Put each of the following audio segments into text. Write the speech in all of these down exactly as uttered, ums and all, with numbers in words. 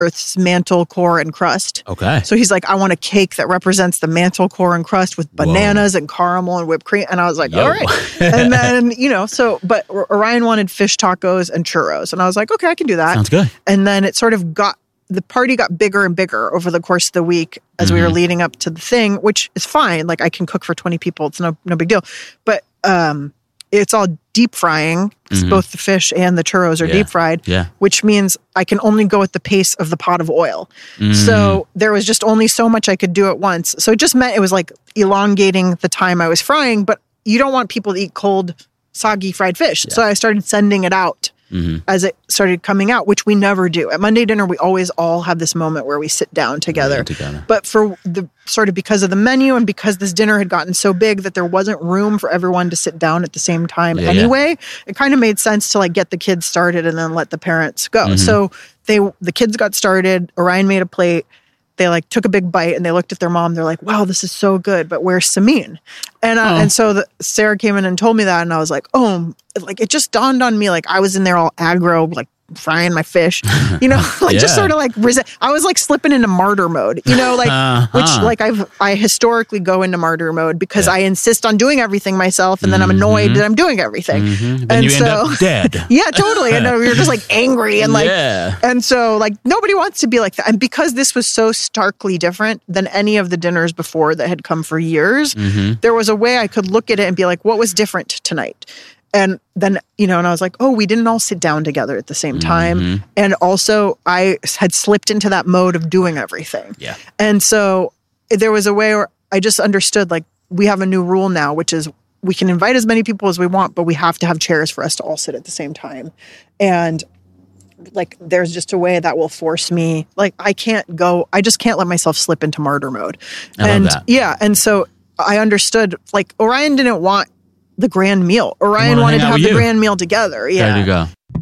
Earth's mantle, core, and crust. Okay. So he's like, I want a cake that represents the mantle, core, and crust with bananas Whoa. and caramel and whipped cream. And I was like, Yo. all right. And then, you know, so, but Orion wanted fish tacos and churros. And I was like, okay, I can do that. Sounds good. And then it sort of got, the party got bigger and bigger over the course of the week as mm-hmm. we were leading up to the thing, which is fine. Like I can cook for twenty people. It's no, no big deal. But, um, it's all deep frying because mm-hmm. both the fish and the churros are yeah. deep fried, yeah. which means I can only go at the pace of the pot of oil. Mm. So there was just only so much I could do at once. So it just meant it was like elongating the time I was frying, but you don't want people to eat cold, soggy fried fish. Yeah. So I started sending it out mm-hmm. as it started coming out, which we never do. At Monday dinner, we always all have this moment where we sit down together. together. But for the sort of because of the menu and because this dinner had gotten so big that there wasn't room for everyone to sit down at the same time yeah, anyway, yeah. it kind of made sense to like get the kids started and then let the parents go. Mm-hmm. So they the kids got started. Orion made a plate. They like took a big bite and they looked at their mom. They're like, wow, this is so good. But where's Samin? And uh, oh. and so the, Sarah came in and told me that. And I was like, oh, like it just dawned on me. Like I was in there all aggro, like frying my fish, you know, like yeah. just sort of like, resi- I was like slipping into martyr mode, you know, like, uh-huh. which like I've, I historically go into martyr mode because yeah. I insist on doing everything myself and then mm-hmm. I'm annoyed that I'm doing everything. Mm-hmm. Then and you so, end up dead. yeah, totally. And you're just like angry and like, yeah. and so like nobody wants to be like that. And because this was so starkly different than any of the dinners before that had come for years, mm-hmm. there was a way I could look at it and be like, what was different tonight? And then, you know, and I was like, oh, we didn't all sit down together at the same time. Mm-hmm. And also I had slipped into that mode of doing everything. Yeah. And so there was a way where I just understood, like, we have a new rule now, which is we can invite as many people as we want, but we have to have chairs for us to all sit at the same time. And like, there's just a way that will force me, like, I can't go, I just can't let myself slip into martyr mode. I and love that. Yeah. And so I understood, like, Orion didn't want the grand meal. Orion wanted to have the grand meal together. Yeah. There you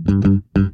go.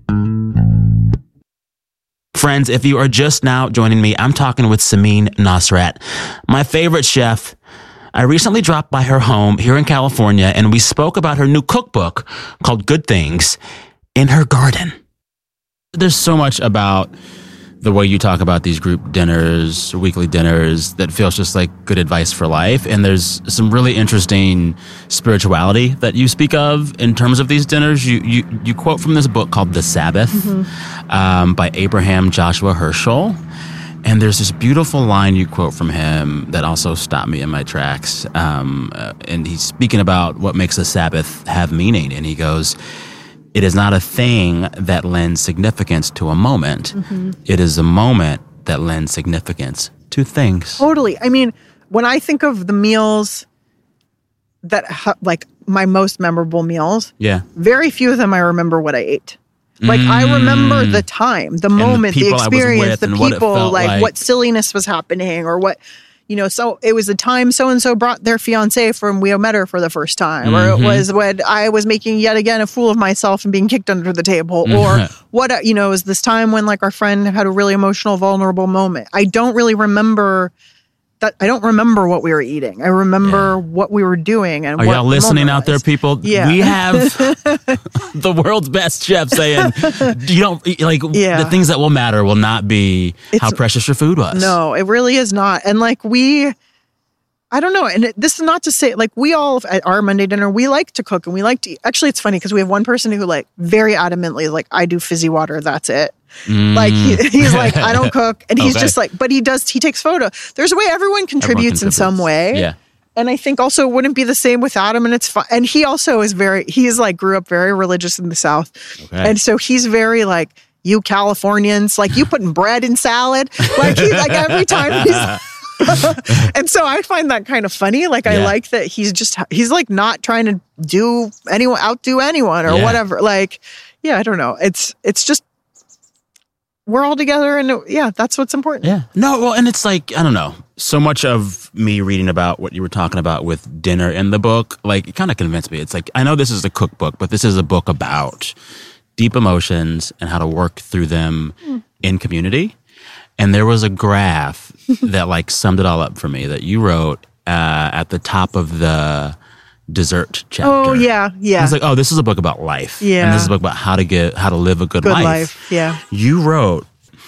Friends, if you are just now joining me, I'm talking with Samin Nosrat, my favorite chef. I recently dropped by her home here in California, and we spoke about her new cookbook called Good Things in her garden. There's so much about the way you talk about these group dinners, weekly dinners, that feels just like good advice for life. And there's some really interesting spirituality that you speak of in terms of these dinners. You you, you quote from this book called The Sabbath mm-hmm. um, by Abraham Joshua Heschel. And there's this beautiful line you quote from him that also stopped me in my tracks. Um, uh, and he's speaking about what makes a Sabbath have meaning. And he goes, it is not a thing that lends significance to a moment. Mm-hmm. It is a moment that lends significance to things. Totally. I mean, when I think of the meals that, ha- like, my most memorable meals, yeah, very few of them I remember what I ate. Like, mm. I remember the time, the moment, the, the experience, the people, like, like what silliness was happening or what... You know, so it was the time so-and-so brought their fiance from We Met Her for the first time. Mm-hmm. Or it was when I was making yet again a fool of myself and being kicked under the table. Or what, you know, it was this time when like our friend had a really emotional, vulnerable moment. I don't really remember that. I don't remember what we were eating. I remember yeah. what we were doing. And Are what y'all listening out there, people? Yeah. We have the world's best chef saying, you don't, like, yeah. the things that will matter will not be it's, how precious your food was. No, it really is not. And like we, I don't know. And it, this is not to say, like, we all at our Monday dinner, we like to cook and we like to eat. Actually, it's funny because we have one person who like very adamantly, like, I do fizzy water. That's it. Mm. Like he, he's like, I don't cook. And he's okay. just like, but he does, he takes photo. There's a way everyone contributes, everyone contributes. in some way. Yeah. And I think also it wouldn't be the same with Adam, and it's fun. And he also is very, he's like grew up very religious in the South. Okay. And so he's very like, you Californians, like you putting bread in salad. Like he, like every time he's, and so I find that kind of funny. Like, yeah. I like that he's just, he's like not trying to do anyone, outdo anyone or yeah. whatever. Like, yeah, I don't know. It's, it's just, we're all together and yeah, that's what's important. Yeah. No, well, and it's like, I don't know, so much of me reading about what you were talking about with dinner in the book, like it kind of convinced me. It's like, I know this is a cookbook, but this is a book about deep emotions and how to work through them mm. in community. And there was a graph that like summed it all up for me that you wrote uh, at the top of the dessert chapter. Oh yeah, yeah. I was like, oh, this is a book about life. Yeah. And this is a book about how to get how to live a good, good life. life. Yeah. You wrote,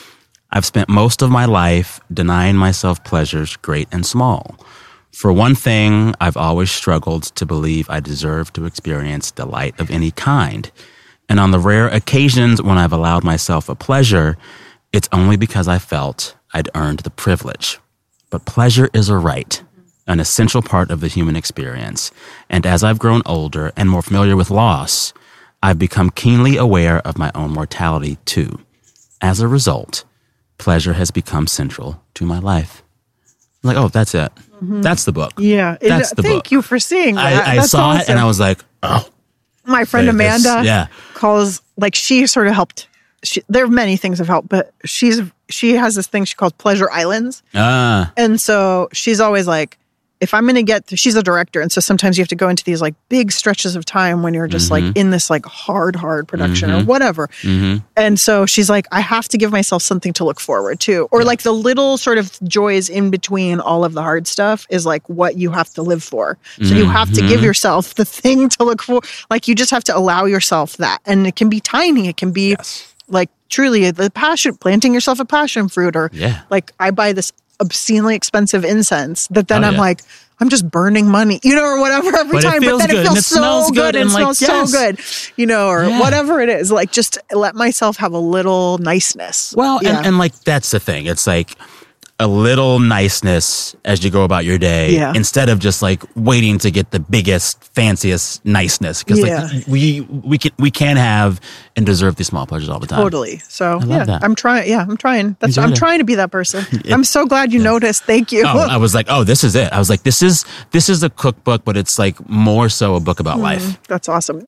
I've spent most of my life denying myself pleasures great and small. For one thing, I've always struggled to believe I deserve to experience delight of any kind. And on the rare occasions when I've allowed myself a pleasure, it's only because I felt I'd earned the privilege. But pleasure is a right, an essential part of the human experience. And as I've grown older and more familiar with loss, I've become keenly aware of my own mortality too. As a result, pleasure has become central to my life. I'm like, oh, that's it. Mm-hmm. That's the book. Yeah. That's the Thank book. you for seeing that. I, I That's saw awesome. it and I was like, oh. My friend Amanda this, yeah. calls, like, she sort of helped. She, there are many things have helped, but she's she has this thing she calls Pleasure Islands. Ah. And so she's always like, if I'm going to get, she's a director. And so sometimes you have to go into these like big stretches of time when you're just mm-hmm. like in this like hard, hard production mm-hmm. or whatever. Mm-hmm. And so she's like, I have to give myself something to look forward to. Or yeah. like the little sort of joys in between all of the hard stuff is like what you have to live for. So mm-hmm. you have to give yourself the thing to look for. Like you just have to allow yourself that. And it can be tiny. It can be yes. like truly the passion, planting yourself a passion fruit. Or yeah. like I buy this obscenely expensive incense that then oh, I'm yeah. like, I'm just burning money, you know, or whatever every but time. But then good. it feels it so good and, and like, smells yes. so good, you know, or yeah. whatever it is. Like just let myself have a little niceness. Well, yeah. and, and like that's the thing. It's like a little niceness as you go about your day yeah. instead of just like waiting to get the biggest, fanciest niceness. Because yeah. like we we can we can have and deserve these small pleasures all the time. Totally. So I love yeah, that. I'm trying. Yeah, I'm trying. That's I'm it. trying to be that person. it, I'm so glad you yeah. noticed. Thank you. Oh, I was like, oh, this is it. I was like, this is this is a cookbook, but it's like more so a book about mm, life. That's awesome.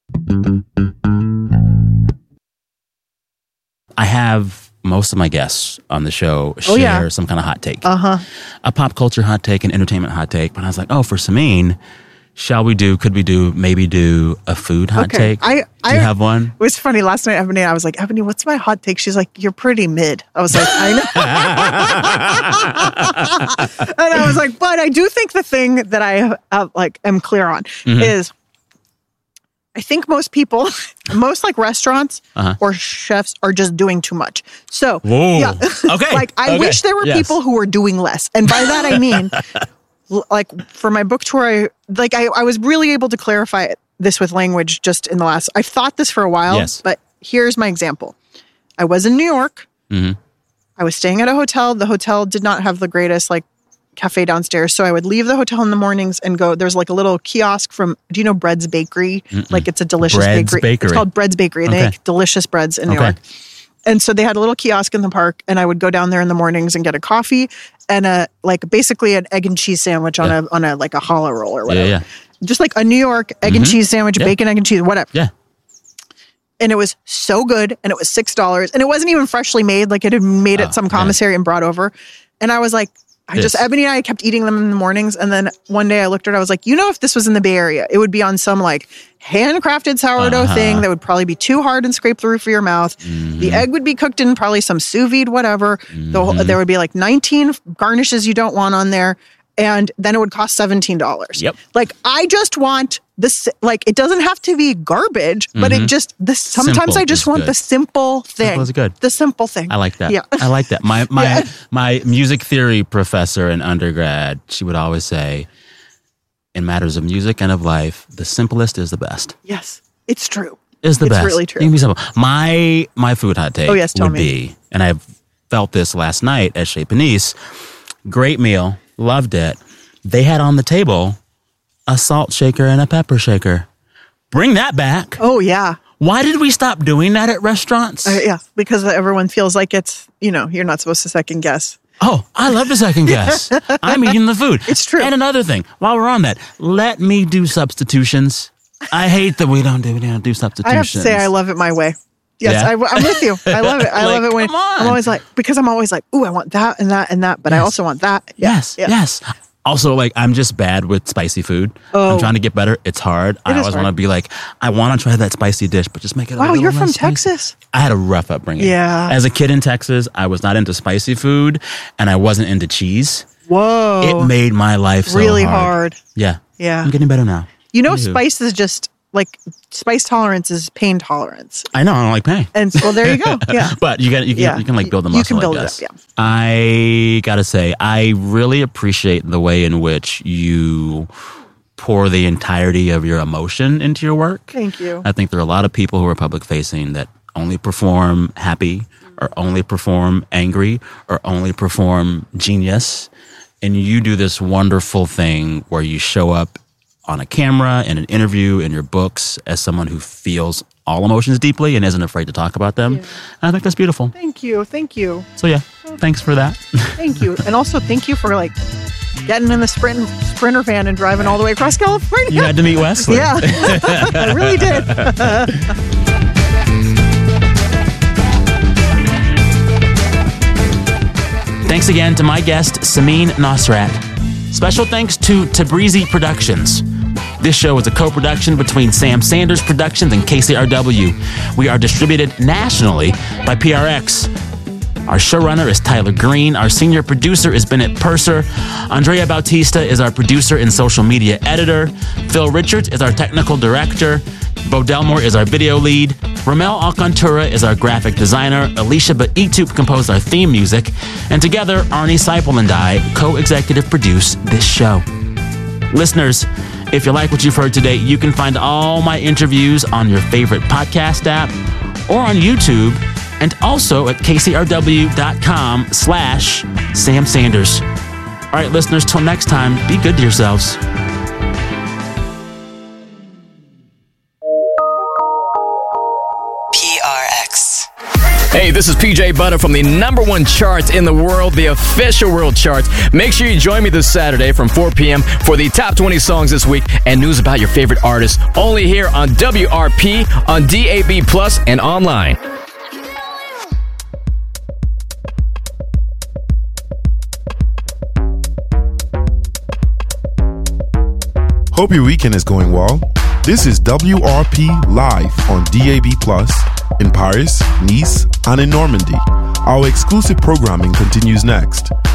I have most of my guests on the show share oh, yeah. some kind of hot take. Uh-huh. A pop culture hot take, an entertainment hot take. But I was like, oh, for Samin, shall we do, could we do, maybe do a food hot okay. take? I, do I, you have one? It was funny. Last night, Ebony, I was like, Ebony, what's my hot take? She's like, you're pretty mid. I was like, I know. And I was like, but I do think the thing that I uh, like am clear on mm-hmm. is I think most people, most like restaurants uh-huh. or chefs are just doing too much. So, Whoa. yeah. Okay. like, I okay. wish there were yes. people who were doing less. And by that, I mean, like, for my book tour, I, like, I, I was really able to clarify this with language just in the last, I've thought this for a while, yes. but here's my example. I was in New York. Mm-hmm. I was staying at a hotel. The hotel did not have the greatest, like, cafe downstairs. So I would leave the hotel in the mornings and go, there's like a little kiosk from, do you know Bread's Bakery? Mm-mm. Like it's a delicious Bread's bakery. Bakery. It's called Bread's Bakery. Okay. They make delicious breads in New okay. York. And so they had a little kiosk in the park and I would go down there in the mornings and get a coffee and a, like basically an egg and cheese sandwich on yeah. a, on a, like a challah roll or whatever. Yeah, yeah. Just like a New York egg mm-hmm. and cheese sandwich, yeah. bacon, egg and cheese, whatever. Yeah. And it was so good and it was six dollars and it wasn't even freshly made. Like it had made at oh, some commissary yeah. and brought over. And I was like, I just, this. Ebony and I kept eating them in the mornings. And then one day I looked at it, I was like, you know, if this was in the Bay Area, it would be on some like handcrafted sourdough uh-huh. thing that would probably be too hard and scrape the roof of your mouth. Mm-hmm. The egg would be cooked in probably some sous vide, whatever. Mm-hmm. The, there would be like nineteen garnishes you don't want on there. And then it would cost seventeen dollars. Yep. Like, I just want this, like, it doesn't have to be garbage, mm-hmm. but it just, this, sometimes simple I just want good. the simple thing. Simple is good. The simple thing. I like that. Yeah. I like that. My, my, yeah. my music theory professor in undergrad, she would always say, in matters of music and of life, the simplest is the best. Yes. It's true. Is the it's best. It's really true. You can be simple. My, my food hot take oh, yes, tell would me. be, and I felt this last night at Chez Panisse, great meal, loved it. They had on the table a salt shaker and a pepper shaker. Bring that back. Oh, yeah. Why did we stop doing that at restaurants? Uh, yeah, because everyone feels like it's, you know, you're not supposed to second guess. Oh, I love to second guess. I'm eating the food. It's true. And another thing, while we're on that, let me do substitutions. I hate that we don't do, we don't do substitutions. I have to say I love it my way. Yes, yeah? I, I'm with you. I love it. I like, love it when come on. I'm always like, because I'm always like, ooh, I want that and that and that, but yes. I also want that. Yeah. Yes, yeah. yes. Also, like, I'm just bad with spicy food. Oh. I'm trying to get better. It's hard. It I always want to be like, I want to try that spicy dish, but just make it a wow, little you're less from spicy. Texas? I had a rough upbringing. Yeah. As a kid in Texas, I was not into spicy food, and I wasn't into cheese. Whoa. It made my life so really hard. hard. Yeah. Yeah. I'm getting better now. You know, Anywho. spice is just like spice tolerance is pain tolerance. I know, I don't like pain. And so, well, there you go. Yeah. But you, got, you, can, yeah. you can like build the muscle, You can build I guess. it up, yeah. I got to say, I really appreciate the way in which you pour the entirety of your emotion into your work. Thank you. I think there are a lot of people who are public facing that only perform happy or only perform angry or only perform genius. And you do this wonderful thing where you show up on a camera, in an interview, in your books, as someone who feels all emotions deeply and isn't afraid to talk about them. Yeah. And I think that's beautiful. Thank you. Thank you. So yeah, thanks for that. Thank you. And also thank you for like getting in the sprint sprinter van and driving all the way across California. You had to meet Wesley. Yeah, I really did. Thanks again to my guest, Samin Nosrat. Special thanks to Tabrizi Productions. This show is a co-production between Sam Sanders Productions and K C R W. We are distributed nationally by P R X. Our showrunner is Tyler Green. Our senior producer is Bennett Purser. Andrea Bautista is our producer and social media editor. Phil Richards is our technical director. Bo Delmore is our video lead. Ramel Alcantura is our graphic designer. Alicia Baitup composed our theme music. And together, Arnie Seipel and I co-executive produce this show. Listeners, if you like what you've heard today, you can find all my interviews on your favorite podcast app or on YouTube, and also at kcrw.com slash Sam Sanders. All right, listeners, till next time, be good to yourselves. P R X. Hey, this is P J Butter from the number one charts in the world, the official world charts. Make sure you join me this Saturday from four p.m. for the top twenty songs this week and news about your favorite artists, only here on W R P, on D A B Plus, and online. Hope your weekend is going well. This is W R P live on D A B Plus in Paris, Nice, and in Normandy. Our exclusive programming continues next.